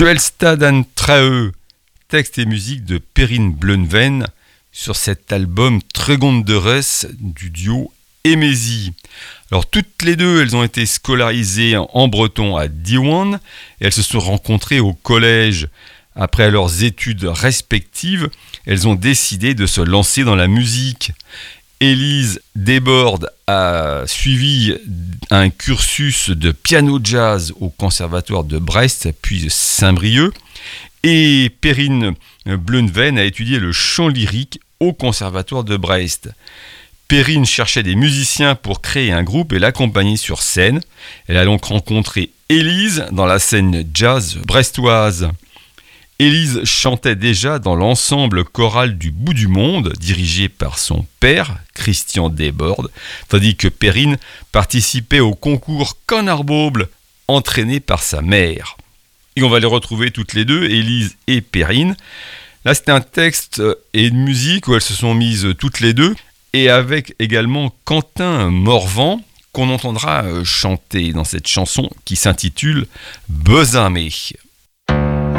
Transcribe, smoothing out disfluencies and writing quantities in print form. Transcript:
Duelstad an Trae, texte et musique de Perrine Bleunven sur cet album Tregonderes du duo Emezi. Alors toutes les deux, elles ont été scolarisées en breton à Diwan et elles se sont rencontrées au collège. Après leurs études respectives, elles ont décidé de se lancer dans la musique. Élise Desbordes a suivi un cursus de piano jazz au conservatoire de Brest puis de Saint-Brieuc et Perrine Bleunven a étudié le chant lyrique au conservatoire de Brest. Perrine cherchait des musiciens pour créer un groupe et l'accompagner sur scène. Elle a donc rencontré Élise dans la scène jazz brestoise. Élise chantait déjà dans l'ensemble choral du Bout du Monde, dirigé par son père, Christian Desbordes, tandis que Perrine participait au concours Canard-Bauble, entraîné par sa mère. Et on va les retrouver toutes les deux, Élise et Perrine. Là, c'était un texte et une musique où elles se sont mises toutes les deux, et avec également Quentin Morvan, qu'on entendra chanter dans cette chanson qui s'intitule « Besamé ».